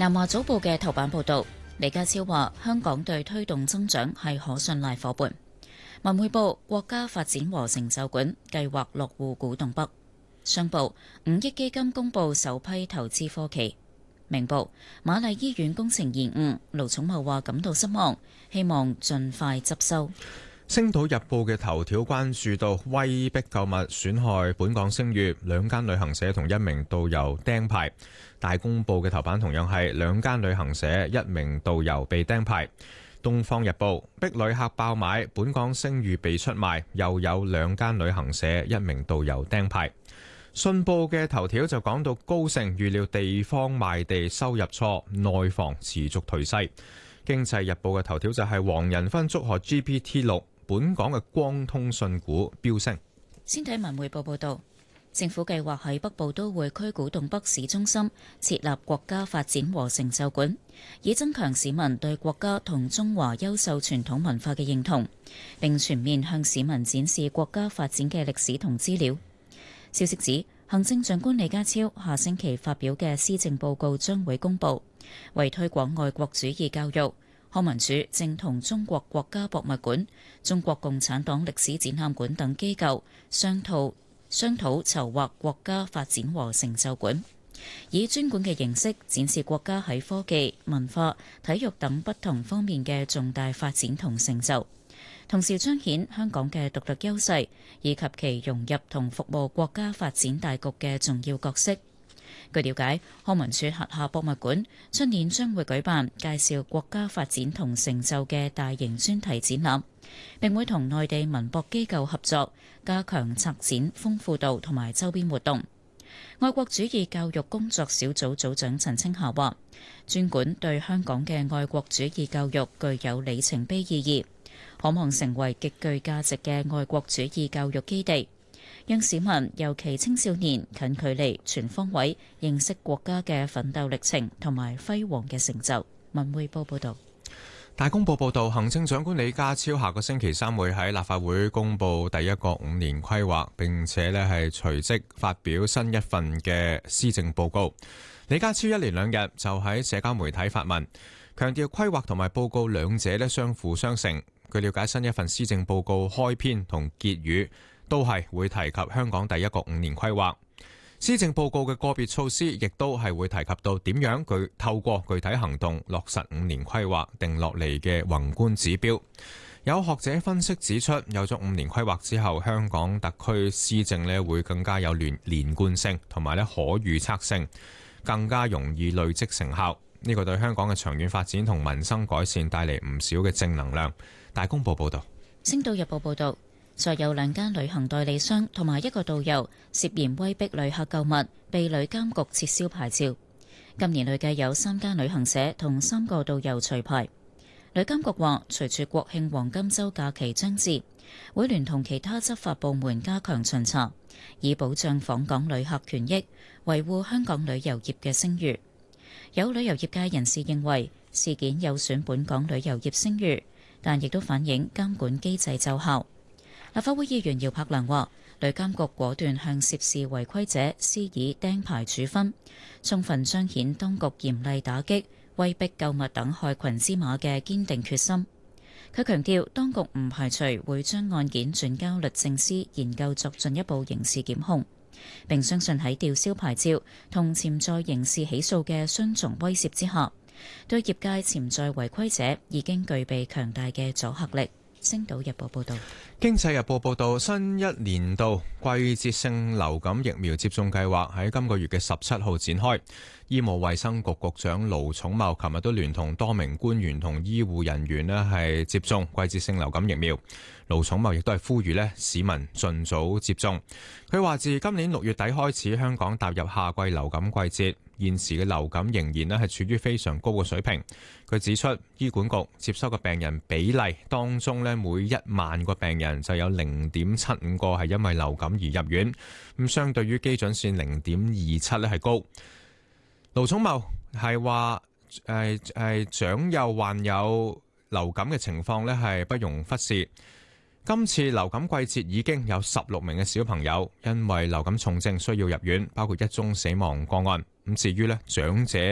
南華早報嘅頭版報導，李家超話香港對推動增長係可信賴夥伴。文匯報，國家發展和成就館計劃落戶古洞北。商報，5億基金公佈首批投資科技。明報，瑪麗醫院工程延誤，盧寵茂話感到失望，希望盡快執收。 星島日報嘅頭條關注到威逼購物損害本港聲譽，2間旅行社同1名導遊釘牌。大公報嘅頭版同樣係2間旅行社1名導遊被釘牌。東方日報，逼旅客爆買，本港聲譽被出賣，又有2間旅行社1名導遊釘牌。信報嘅頭條就講到高盛預料地方賣地收入錯，內房持續頹勢。經濟日報嘅頭條就係黃仁勳祝賀 GPT-6，本港嘅光通訊股飆升。 先睇文匯報報道，政府計劃喺北部都會區古洞北市中心設立國家發展和成就館，以增強市民對國家同中華優秀傳統文化嘅認同，並全面向市民展示國家發展嘅歷史同資料。消息指，行政長官李家超下星期發表嘅施政報告將會公佈，為推廣愛國主義教育，康文署正同中國國家博物館、中國共產黨歷史展覽館等機構商討籌劃國家發展和成就館，以專館嘅形式展示國家喺科技、文化、體育等不同方面嘅重大發展同成就，同時彰顯香港嘅獨特優勢，以及其融入同服務國家發展大局嘅重要角色。據了解，康文署轄下博物館出年將會舉辦介紹國家發展同成就嘅大型專題展覽，並會同內地文博機構合作，加強策展豐富度同埋周邊活動。愛國主義教育工作小組組長陳清霞話，專館對香港嘅愛國主義教育具有里程碑意義，可望成為極具價值嘅愛國主義教育基地，讓市民尤其青少年近距離全方位認識國家嘅奮鬥歷程同埋輝煌嘅成就。文匯報報道。 大公報報導，行政長官李家超下個星期3會喺立法會公布第一個5年規劃，並且係隨即發表新一份嘅施政報告。李家超一連2日就喺社交媒體發文，強調規劃同埋報告兩者相輔相成。據了解，新一份施政報告開篇同結語都係會提及香港第一個5年規劃。施政報告嘅個別措施亦都係會提及到點樣透過具體行動落實5年規劃定落嚟嘅宏觀指標。有學者分析指出，有咗5年規劃之後，香港特區施政會更加有連貫性同埋可預測性，更加容易累積成效。呢個對香港嘅長遠發展同民生改善帶嚟唔少嘅正能量。大公報報道。 星島日報報道，再有2間旅行代理商同埋1個導遊涉嫌威逼旅客購物，被旅監局撤銷牌照。今年累計有3間旅行社同3個導遊除牌。旅監局話，隨住國慶黃金週假期將至，會聯同其他執法部門加強巡查，以保障訪港旅客權益，維護香港旅遊業嘅聲譽。有旅遊業界人士認為事件有損本港旅遊業聲譽，但亦都反映監管機制奏效。立法會議員姚柏良話，旅監局果斷向涉事違規者施以釘牌處分，充分彰顯當局嚴厲打擊威逼購物等害群之馬嘅堅定決心。佢強調，當局唔排除會將案件轉交律政司研究作進一步刑事檢控，並相信喺吊銷牌照同潛在刑事起訴嘅雙重威脅之下，對業界潛在違規者已經具備強大嘅阻嚇力。星島日報報道。 經濟日報報道，新一年度季節性流感疫苗接種計劃喺今個月嘅17號展開。醫務衛生局局長盧寵茂琴日都聯同多名官員同醫護人員係接種季節性流感疫苗。盧寵茂亦都係呼籲市民盡早接種。佢話自今年6月底開始，香港踏入夏季流感季節，現時嘅流感仍然係處於非常高嘅水平。佢指出，醫管局接收嘅病人比例當中每1萬個病人就有0.75個係因為流感而入院，咁相對於基準線0.27係高。盧寵茂係話長幼患有流感嘅情況係不容忽視。今次流感季節已經有16名嘅小朋友因為流感重症需要入院，包括1宗死亡個案。咁至於長者